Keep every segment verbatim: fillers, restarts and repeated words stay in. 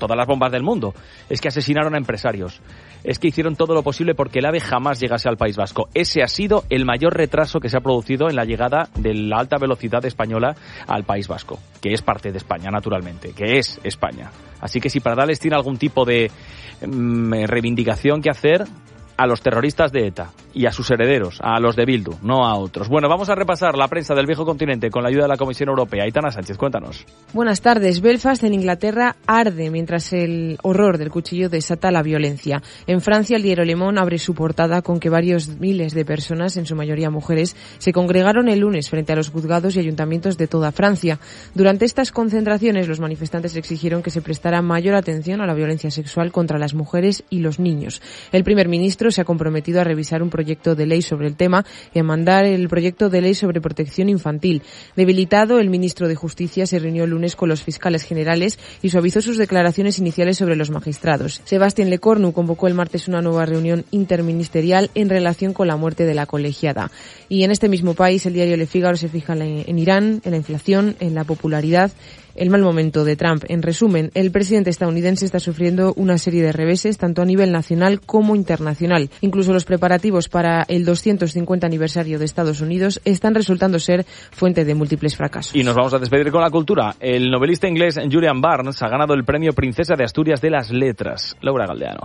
todas las bombas del mundo. Es que asesinaron a empresarios. Es que hicieron todo lo posible porque el AVE jamás llegase al País Vasco. Ese ha sido el mayor retraso que se ha producido en la llegada de la alta velocidad española al País Vasco, que es parte de España, naturalmente, que es España. Así que si Pradales tiene algún tipo de mmm, reivindicación que hacer, a los terroristas de ETA y a sus herederos, a los de Bildu, no a otros. Bueno, vamos a repasar la prensa del viejo continente con la ayuda de la Comisión Europea. Aitana Sánchez, cuéntanos. Buenas tardes. Belfast, en Inglaterra, arde mientras el horror del cuchillo desata la violencia. En Francia, el diario Le Monde abre su portada con que varios miles de personas, en su mayoría mujeres, se congregaron el lunes frente a los juzgados y ayuntamientos de toda Francia. Durante estas concentraciones, los manifestantes exigieron que se prestara mayor atención a la violencia sexual contra las mujeres y los niños. El primer ministro se ha comprometido a revisar un proyecto de ley sobre el tema y a mandar el proyecto de ley sobre protección infantil. Debilitado, el ministro de Justicia se reunió el lunes con los fiscales generales y suavizó sus declaraciones iniciales sobre los magistrados. Sébastien Lecornu convocó el martes una nueva reunión interministerial en relación con la muerte de la colegiada. Y en este mismo país, el diario Le Figaro se fija en, la, en Irán, en la inflación, en la popularidad, el mal momento de Trump. En resumen, el presidente estadounidense está sufriendo una serie de reveses, tanto a nivel nacional como internacional. Incluso los preparativos para el doscientos cincuenta aniversario de Estados Unidos están resultando ser fuente de múltiples fracasos. Y nos vamos a despedir con la cultura. El novelista inglés Julian Barnes ha ganado el premio Princesa de Asturias de las Letras. Laura Galdeano.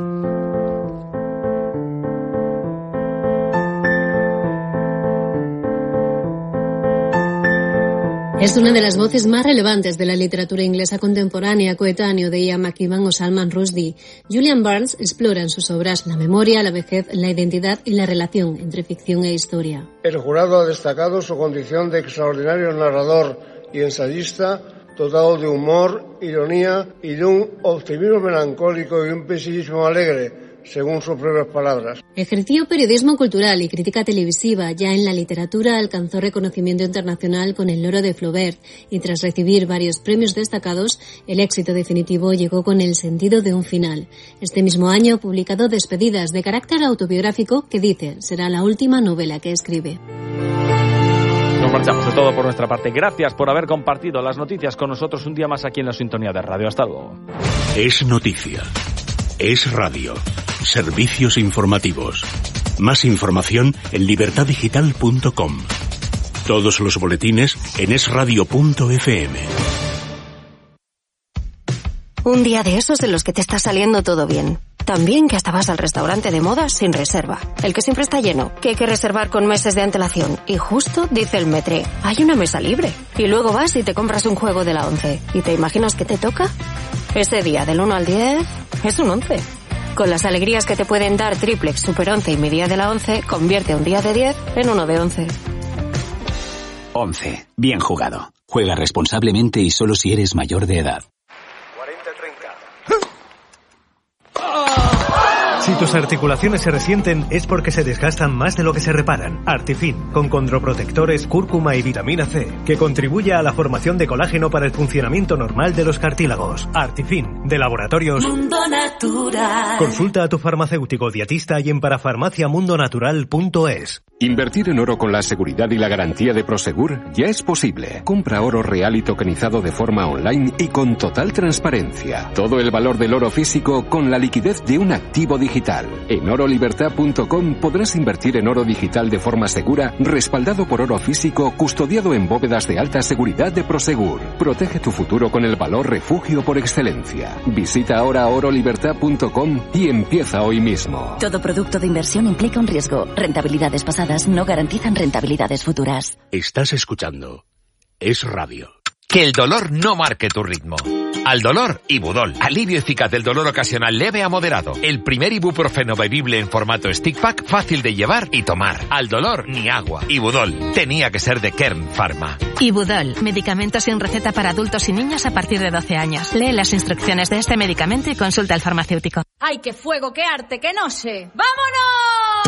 Es una de las voces más relevantes de la literatura inglesa contemporánea, coetáneo de Ian McEwan o Salman Rushdie. Julian Barnes explora en sus obras la memoria, la vejez, la identidad y la relación entre ficción e historia. El jurado ha destacado su condición de extraordinario narrador y ensayista, dotado de humor, ironía y de un optimismo melancólico y un pesimismo alegre, según sus propias palabras. Ejerció periodismo cultural y crítica televisiva. Ya en la literatura alcanzó reconocimiento internacional con el Loro de Flaubert y tras recibir varios premios destacados, el éxito definitivo llegó con El sentido de un final. Este mismo año ha publicado Despedidas, de carácter autobiográfico, que dice será la última novela que escribe. Nos marchamos, de todo por nuestra parte. Gracias por haber compartido las noticias con nosotros un día más aquí en la sintonía de radio. Hasta luego. Es noticia. Es radio. Servicios informativos. Más información en libertad digital punto com. Todos los boletines en es radio punto efe eme. Un día de esos en los que te está saliendo todo bien. Tan bien que hasta vas al restaurante de moda sin reserva. El que siempre está lleno, que hay que reservar con meses de antelación. Y justo dice el metré, hay una mesa libre. Y luego vas y te compras un juego de la once. ¿Y te imaginas qué te toca? Ese día del uno al diez es un once. Con las alegrías que te pueden dar Triplex, Super once y mi día de la once, convierte un día de diez en uno de once. once. Bien jugado. Juega responsablemente y solo si eres mayor de edad. cuarenta treinta. Si tus articulaciones se resienten es porque se desgastan más de lo que se reparan. Artifin, con condroprotectores, cúrcuma y vitamina C, que contribuye a la formación de colágeno para el funcionamiento normal de los cartílagos. Artifin, de Laboratorios Mundo Natural. Consulta a tu farmacéutico dietista y en parafarmacia mundo natural punto es. Invertir en oro con la seguridad y la garantía de Prosegur ya es posible. Compra oro real y tokenizado de forma online y con total transparencia. Todo el valor del oro físico con la liquidez de un activo digital. En oro libertad punto com podrás invertir en oro digital de forma segura, respaldado por oro físico, custodiado en bóvedas de alta seguridad de Prosegur. Protege tu futuro con el valor refugio por excelencia. Visita ahora oro libertad punto com y empieza hoy mismo. Todo producto de inversión implica un riesgo. Rentabilidades pasadas no garantizan rentabilidades futuras. Estás escuchando Es Radio. Que el dolor no marque tu ritmo. Al dolor, Ibudol. Alivio eficaz del dolor ocasional leve a moderado. El primer ibuprofeno bebible en formato stick pack, fácil de llevar y tomar. Al dolor, ni agua. Ibudol. Tenía que ser de Kern Pharma. Ibudol. Medicamento sin receta para adultos y niños a partir de doce años. Lee las instrucciones de este medicamento y consulta al farmacéutico. ¡Ay, qué fuego, qué arte, qué no sé! ¡Vámonos!